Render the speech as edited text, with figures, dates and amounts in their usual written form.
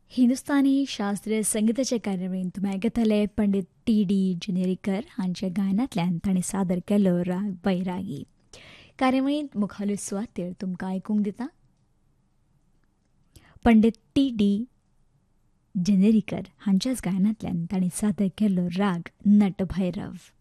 हिंदुस्थानी शास्त्रीय संगीताचे कार्यावळींत तुमी आयकतले पंडीत टी.डी. जनेरीकर हांच्या गायनांतल्यान ताणें सादर केल्लो राग बैरागी. कार्यावळींत मुखावले सुवातेर तुमकां आयकूंक दिता पंडीत टी.डी. जनेरीकर हांच्याच गायनांतल्यान ताणें सादर केल्लो राग नटभैरव.